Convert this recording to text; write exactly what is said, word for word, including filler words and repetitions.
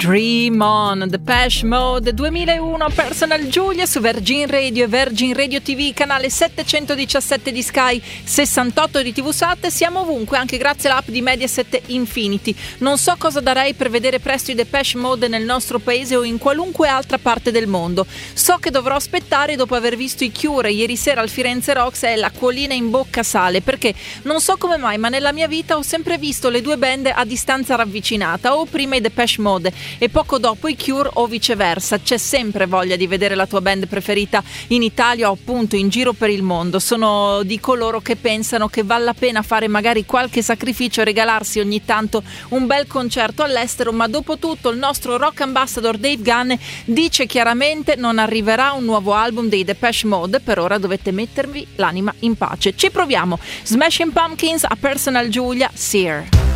Dream On, Depeche Mode duemilauno, Personal Giulia su Virgin Radio e Virgin Radio ti vu, canale settecentodiciassette di Sky, sessantotto di T V Sat. Siamo ovunque anche grazie all'app di Mediaset Infinity. Non so cosa darei per vedere presto i Depeche Mode nel nostro paese o in qualunque altra parte del mondo. So che dovrò aspettare dopo aver visto i Cure ieri sera al Firenze Rocks e l'acquolina in bocca sale, perché non so come mai ma nella mia vita ho sempre visto le due band a distanza ravvicinata, o prima i Depeche Mode e poco dopo i Cure o viceversa. C'è sempre voglia di vedere la tua band preferita in Italia o appunto in giro per il mondo. Sono di coloro che pensano che vale la pena fare magari qualche sacrificio e regalarsi ogni tanto un bel concerto all'estero, ma dopo tutto il nostro rock ambassador Dave Gunn dice chiaramente non arriverà un nuovo album dei Depeche Mode, per ora dovete mettervi l'anima in pace. Ci proviamo. Smashing Pumpkins a Personal Giulia, Sear.